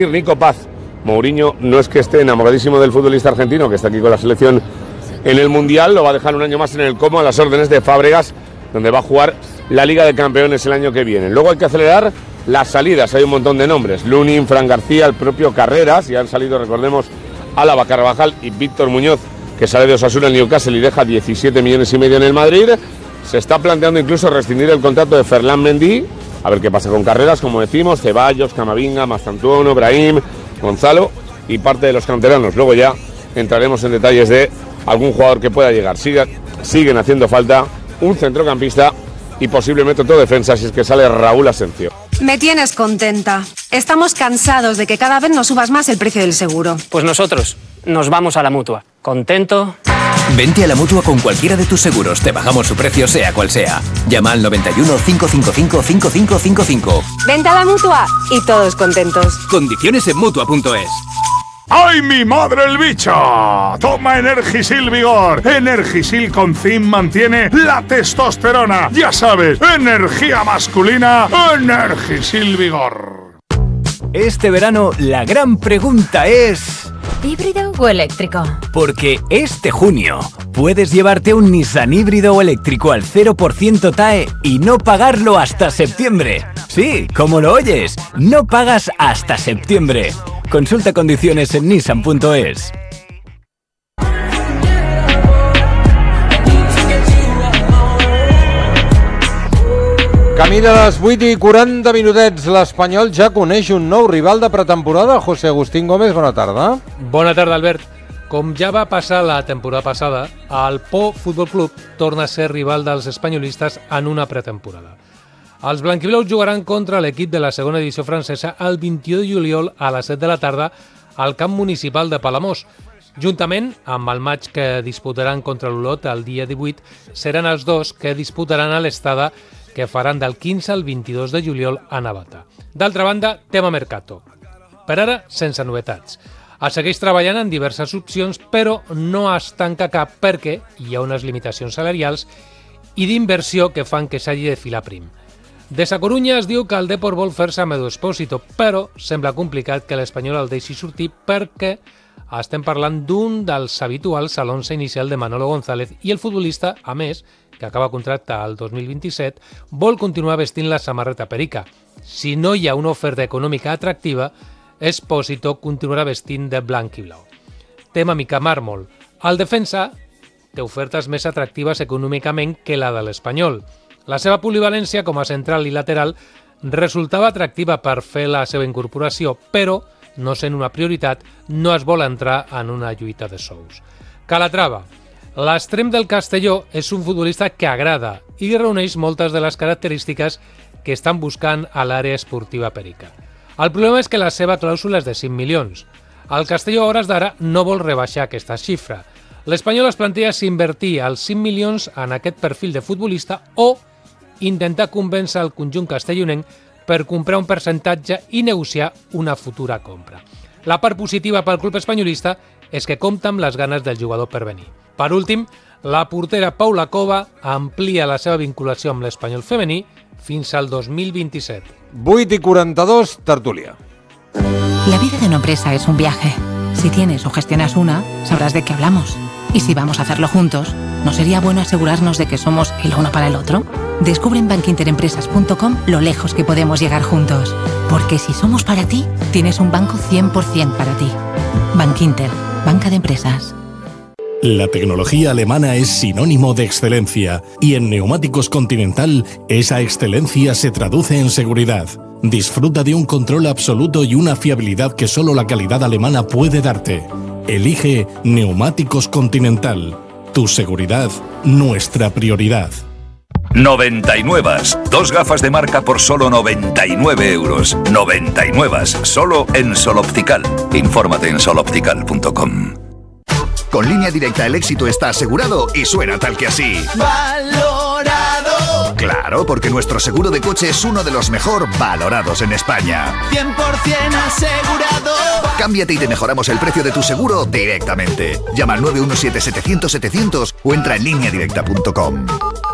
Nico Paz. Mourinho no es que esté enamoradísimo del futbolista argentino, que está aquí con la selección en el Mundial, lo va a dejar un año más en el Como a las órdenes de Fábregas, donde va a jugar la Liga de Campeones el año que viene. Luego hay que acelerar las salidas, hay un montón de nombres, Lunin, Fran García, el propio Carreras, y han salido, recordemos, Álava, Carvajal y Víctor Muñoz, que sale de Osasuna al Newcastle y deja 17,5 millones en el Madrid. Se está planteando incluso rescindir el contrato de Ferland Mendy, a ver qué pasa con Carreras, como decimos, Ceballos, Camavinga, Mastantuono, Brahim, Gonzalo y parte de los canteranos. Luego ya entraremos en detalles de algún jugador que pueda llegar. Siguen haciendo falta un centrocampista y posiblemente otro defensa si es que sale Raúl Asencio. Me tienes contenta. Estamos cansados de que cada vez nos subas más el precio del seguro. Pues nosotros nos vamos a la Mutua. ¿Contento? Vente a la Mutua con cualquiera de tus seguros. Te bajamos su precio sea cual sea. Llama al 91 555 5555. Vente a la Mutua y todos contentos. Condiciones en Mutua.es. ¡Ay, mi madre el bicho! Toma Energisil Vigor. Energisil con zinc mantiene la testosterona. Ya sabes, energía masculina, Energisil Vigor. Este verano la gran pregunta es... ¿híbrido o eléctrico? Porque este junio puedes llevarte un Nissan híbrido o eléctrico al 0% TAE y no pagarlo hasta septiembre. Sí, como lo oyes, no pagas hasta septiembre. Consulta condiciones en nissan.es. Camí de les 8:40 minutets, l'Espanyol ja coneix un nou rival de pretemporada. José Agustín Gómez, bona tarda. Bona tarda, Albert. Com ja va passar la temporada passada, el Po Futbol Club torna a ser rival dels espanyolistes en una pretemporada. Els blanquiblaus jugaran contra l'equip de la segona divisió francesa el 21 de juliol a les 7 de la tarda al camp municipal de Palamós. Juntament amb el maig que disputaran contra l'Olot el dia 18, seran els dos que disputaran a l'Estada que faran del 15 al 22 de juliol a Navata. D'altra banda, tema Mercato. Per ara, sense novetats. Es segueix treballant en diverses opcions, però no es tanca cap perquè hi ha unes limitacions salarials i d'inversió que fan que s'hagi de filar prim. Des de Corunya es diu que el Depor vol fer-se amb Edu Expósito, però sembla complicat que l'Espanyol el deixi sortir perquè estem parlant d'un dels habituals a l'11 inicial de Manolo González i el futbolista, a més, que acaba contracte al 2027, vol continuar vestint la samarreta perica. Si no hi ha una oferta econòmica atractiva, Expósito continuarà vestint de blanc i blau. Tema mica màrmol. El defensa té ofertes més atractives econòmicament que la de l'Espanyol. La seva polivalència com a central i lateral resultava atractiva per fer la seva incorporació, però, no sent una prioritat, no es vol entrar en una lluita de sous. Calatrava. L'extrem del Castelló és un futbolista que agrada i reuneix moltes de les característiques que estan buscant a l'àrea esportiva perica. El problema és que la seva clàusula és de 5 milions. El Castelló a hores d'ara no vol rebaixar aquesta xifra. L'Espanyol es planteja si invertir els 5 milions en aquest perfil de futbolista o intentar convèncer el conjunt castellonenc per comprar un percentatge i negociar una futura compra. La part positiva pel club espanyolista és que compta amb les ganes del jugador per venir. Per últim, la portera Paula Cova amplia la seva vinculació amb l'Espanyol femení fins al 2027. 8:42, tertúlia. La vida de una empresa es un viaje. Si tienes o gestionas una, sabrás de qué hablamos. Y si vamos a hacerlo juntos, ¿no sería bueno asegurarnos de que somos el uno para el otro? Descubre en bankinterempresas.com lo lejos que podemos llegar juntos. Porque si somos para ti, tienes un banco 100% para ti. Bankinter, banca de empresas. La tecnología alemana es sinónimo de excelencia y en Neumáticos Continental esa excelencia se traduce en seguridad. Disfruta de un control absoluto y una fiabilidad que solo la calidad alemana puede darte. Elige Neumáticos Continental. Tu seguridad, nuestra prioridad. 99. Dos gafas de marca por solo 99 euros. 99. Solo en Sol Optical. Infórmate en soloptical.com. Con Línea Directa el éxito está asegurado y suena tal que así. ¡Valorado! Claro, porque nuestro seguro de coche es uno de los mejor valorados en España. 100% asegurado. Cámbiate y te mejoramos el precio de tu seguro directamente. Llama al 917-700-700 o entra en lineadirecta.com.